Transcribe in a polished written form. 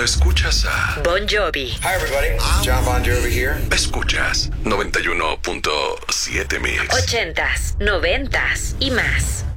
escuchas a Bon Jovi. Hi everybody, John Bon Jovi here. Escuchas 91.7 Mix. 80s, 90s y más.